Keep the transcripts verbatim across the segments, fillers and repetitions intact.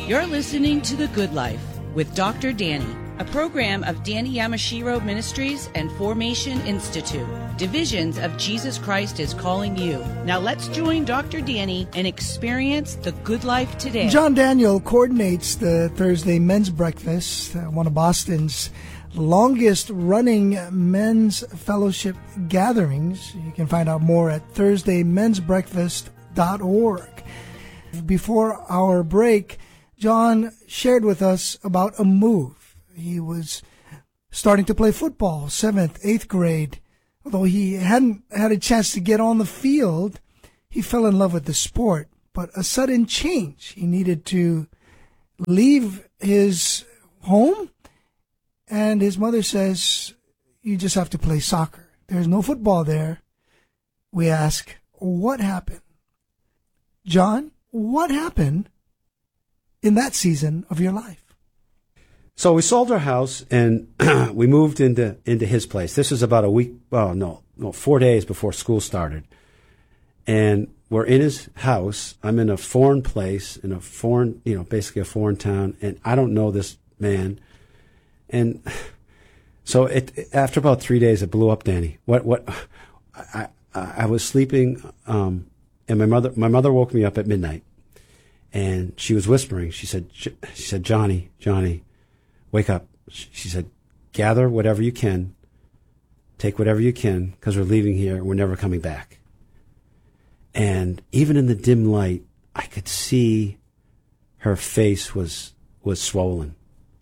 You're listening to The Good Life with Doctor Danny, a program of Danny Yamashiro Ministries and Formation Institute. Divisions of Jesus Christ is calling you. Now let's join Doctor Danny and experience the good life today. John Daniel coordinates the Thursday Men's Breakfast, uh, one of Boston's longest running men's fellowship gatherings. You can find out more at thursday men's breakfast dot org. Before our break, John shared with us about a move. He was starting to play football, seventh, eighth grade. Although he hadn't had a chance to get on the field, he fell in love with the sport. But a sudden change. He needed to leave his home, and his mother says, you just have to play soccer. There's no football there. We ask, what happened? John, what happened in that season of your life? So we sold our house and we moved into into his place. This was about a week, oh no, no, four days before school started. And we're in his house. I'm in a foreign place, in a foreign, you know, basically a foreign town, and I don't know this man. And so it after about three days, it blew up, Danny. What what? I I, I was sleeping, um, and my mother my mother woke me up at midnight. And she was whispering. She said, she said, Johnny, Johnny, wake up. She said, gather whatever you can, take whatever you can, because we're leaving here. We're never coming back. And even in the dim light, I could see her face was was swollen,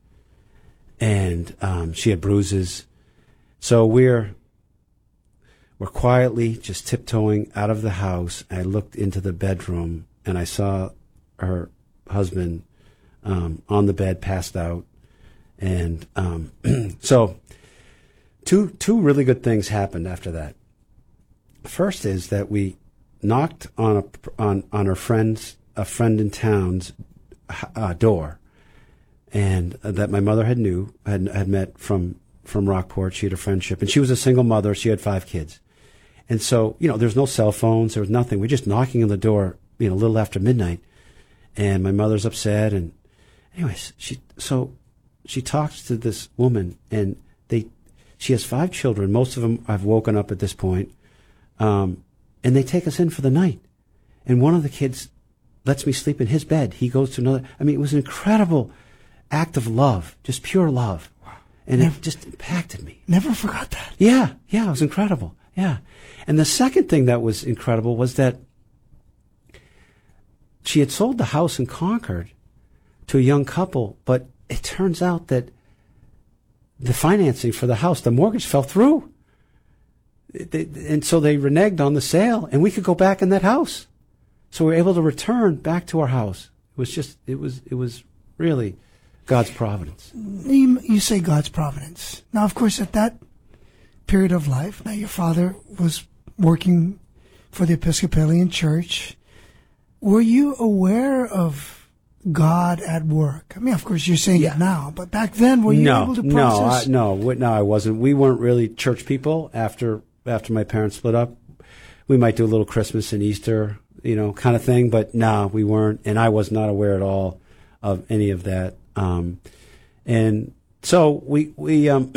and um, she had bruises. So we're we're quietly just tiptoeing out of the house. I looked into the bedroom, and I saw her husband um, on the bed, passed out. And um, so two two really good things happened after that. First is that we knocked on a on on her friend's a friend in town's uh, door, and uh, that my mother had knew had had met from from Rockport. She had a friendship, and she was a single mother. She had five kids, and so you know there's no cell phones. There was nothing. We're just knocking on the door, you know, a little after midnight. And my mother's upset, and anyways, she so she talks to this woman, and they she has five children. Most of them have woken up at this point, um, and they take us in for the night. And one of the kids lets me sleep in his bed. He goes to another. I mean, it was an incredible act of love, just pure love, and never, it just impacted me. Never forgot that. Yeah, yeah, it was incredible. Yeah, and the second thing that was incredible was that she had sold the house in Concord to a young couple, but it turns out that the financing for the house, the mortgage fell through. They, and so they reneged on the sale, and we could go back in that house. So we were able to return back to our house. It was just, it was, it was really God's providence. You, you say God's providence. Now, of course, at that period of life, now your father was working for the Episcopalian Church. Were you aware of God at work? I mean, of course, you're saying yeah. it now, but back then, were you no, able to process? No, I, no, no, I wasn't. We weren't really church people after after my parents split up. We might do a little Christmas and Easter, you know, kind of thing, but no, we weren't, and I was not aware at all of any of that. Um, and so we we um,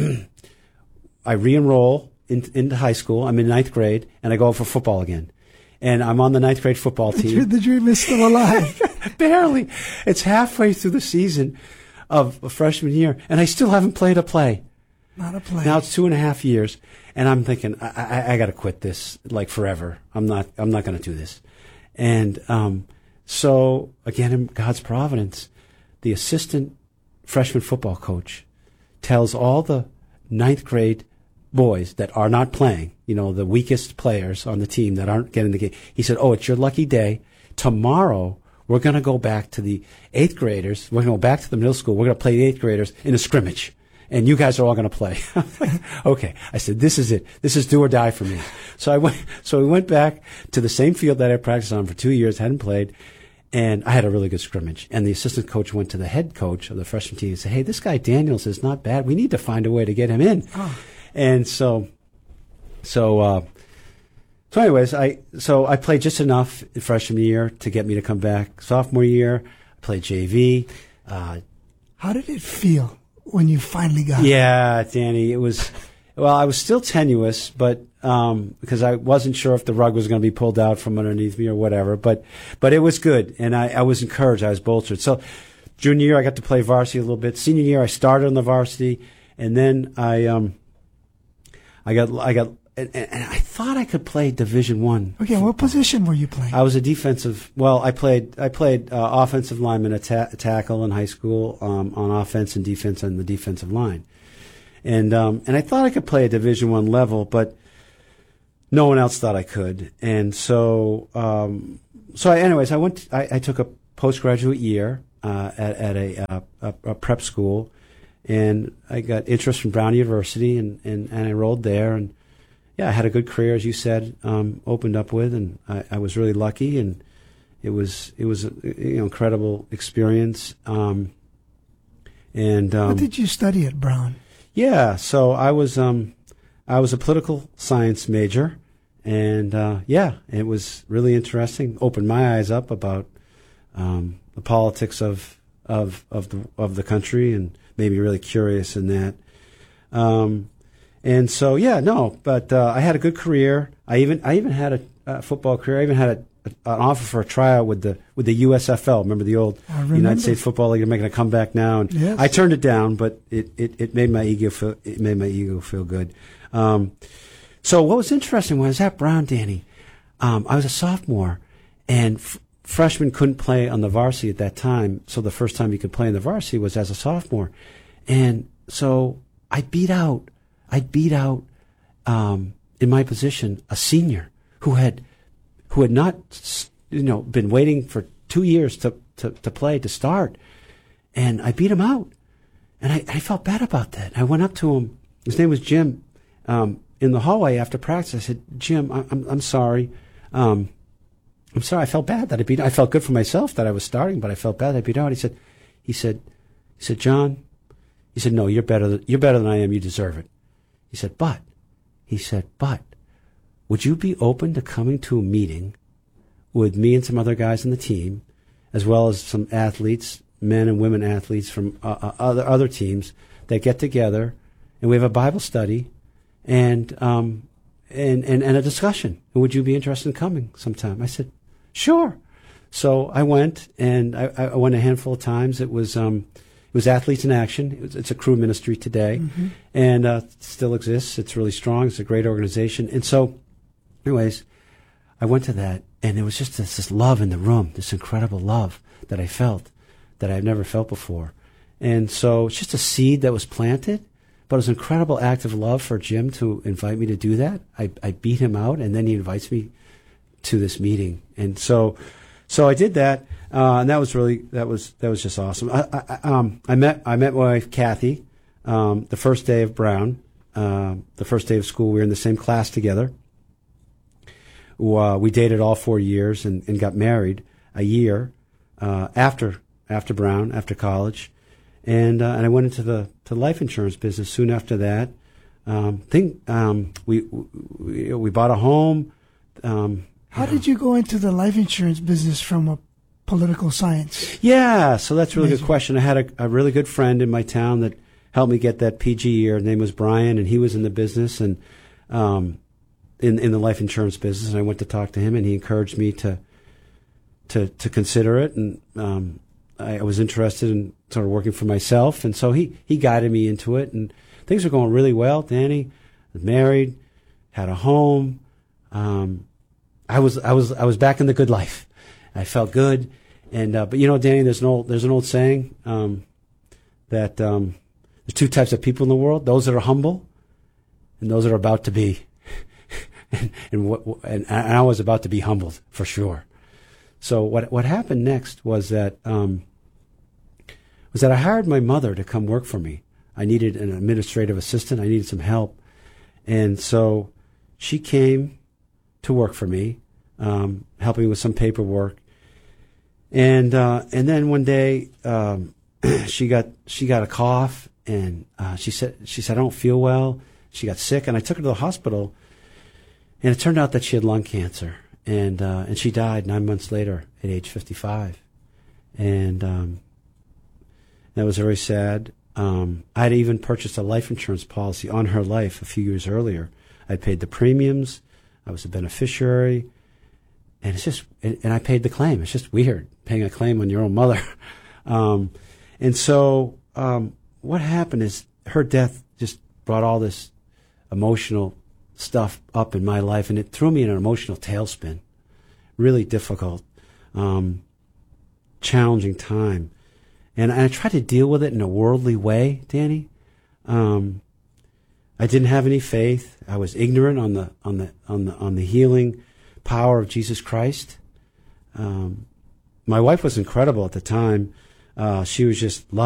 I re-enroll in, into high school. I'm in ninth grade, and I go for football again. And I'm on the ninth grade football team. The dream is still alive. Barely. It's halfway through the season of a freshman year, and I still haven't played a play. Not a play. Now it's two and a half years, and I'm thinking, I, I, I got to quit this like forever. I'm not. I'm not going to do this. And um, so again, in God's providence, the assistant freshman football coach tells all the ninth grade boys that are not playing, you know, the weakest players on the team that aren't getting the game. He said, oh, it's your lucky day. Tomorrow, we're going to go back to the eighth graders. We're going to go back to the middle school. We're going to play the eighth graders in a scrimmage. And you guys are all going to play. I'm like, okay. I said, this is it. This is do or die for me. So I went, so we went back to the same field that I practiced on for two years, hadn't played. And I had a really good scrimmage. And the assistant coach went to the head coach of the freshman team and said, hey, this guy Daniels is not bad. We need to find a way to get him in. Oh. And so, so, uh, so anyways, I, so I played just enough in freshman year to get me to come back. Sophomore year, played J V. Uh, How did it feel when you finally got it? yeah, Danny, it was, well, I was still tenuous, but, um, because I wasn't sure if the rug was going to be pulled out from underneath me or whatever, but, but it was good. And I, I was encouraged. I was bolstered. So junior year, I got to play varsity a little bit. Senior year, I started on the varsity, and then I, um, I got, I got, and, and I thought I could play Division One. Okay, what position were you playing? I was a defensive. Well, I played. I played uh, offensive lineman, a, ta- a tackle in high school, um, on offense and defense on the defensive line, and um, and I thought I could play a Division One level, but no one else thought I could, and so um, so I, anyways, I went. To, I, I took a postgraduate year uh, at at a, uh, a a prep school, and I got interest from Brown University, and, and, and I enrolled there, and yeah, I had a good career, as you said, um, opened up with, and I, I was really lucky, and it was it was a, you know, incredible experience. Um, and um, what did you study at Brown? Yeah, so I was um, I was a political science major, and uh, yeah, it was really interesting. Opened my eyes up about um, the politics of of of the of the country, and made me really curious in that. Um, And so, yeah, no, but uh, I had a good career. I even I even had a uh, football career. I even had a, a, an offer for a tryout with the with the U S F L. Remember the old United States Football League? They're making a comeback now, and yes. I turned it down, but it, it, it made my ego feel it made my ego feel good. Um, so what was interesting was at Brown, Danny, um, I was a sophomore, and f- freshmen couldn't play on the varsity at that time. So the first time you could play in the varsity was as a sophomore, and so I beat out. I beat out um, in my position a senior who had who had not you know been waiting for two years to, to, to play to start, and I beat him out, and I, I felt bad about that. I went up to him. His name was Jim. Um, in the hallway after practice, I said, "Jim, I, I'm I'm sorry. Um, I'm sorry. I felt bad that I beat. I felt good for myself that I was starting, but I felt bad that I beat out." He said, "He said, he said, John, he said, no, you're better. Than, you're better than I am. You deserve it." He said, but, he said, but, would you be open to coming to a meeting with me and some other guys on the team, as well as some athletes, men and women athletes from uh, uh, other other teams that get together, and we have a Bible study, and um, and, and and a discussion. And would you be interested in coming sometime? I said, sure. So I went, and I, I went a handful of times. It was. Um, It was Athletes in Action. It was, it's a crew ministry today, mm-hmm. and uh, still exists. It's really strong. It's a great organization. And so, anyways, I went to that, and there was just this, this love in the room, this incredible love that I felt that I've never felt before. And so it's just a seed that was planted, but it was an incredible act of love for Jim to invite me to do that. I, I beat him out, and then he invites me to this meeting. And so, so I did that. Uh, and that was really that was that was just awesome. I, I, um, I met I met my wife Kathy um, the first day of Brown, uh, the first day of school. We were in the same class together. Uh, we dated all four years and, and got married a year uh, after after Brown, after college, and uh, and I went into the to life insurance business soon after that. Um, think um, we, we we bought a home. Um, How did you go into the life insurance business from a political science? Yeah, so that's a really good question. I had a, a really good friend in my town that helped me get that P G year. His name was Brian, and he was in the business and um, in in the life insurance business. And I went to talk to him, and he encouraged me to to to consider it. And um, I, I was interested in sort of working for myself, and so he he guided me into it. And things were going really well. Danny, I was married, had a home. Um, I was I was I was back in the good life. I felt good, and uh, but you know, Danny, there's an old there's an old saying um, that um, there's two types of people in the world: those that are humble, and those that are about to be. and and, what, and and I was about to be humbled for sure. So what what happened next was that um, was that I hired my mother to come work for me. I needed an administrative assistant. I needed some help, and so she came to work for me, um, helping with some paperwork. And uh, and then one day um, she got she got a cough, and uh, she said she said I don't feel well. She got sick, and I took her to the hospital, and it turned out that she had lung cancer, and uh, and she died nine months later at age fifty-five. And um, that was very sad. Um, I had even purchased a life insurance policy on her life a few years earlier. I paid the premiums. I was a beneficiary. And it's just, and I paid the claim. It's just weird, paying a claim on your own mother. um, and so um, what happened is her death just brought all this emotional stuff up in my life, and it threw me in an emotional tailspin. Really difficult, um, challenging time. And I tried to deal with it in a worldly way, Danny. Um, I didn't have any faith. I was ignorant on the on the on the on the healing power of Jesus Christ. Um, my wife was incredible at the time. Uh, she was just loving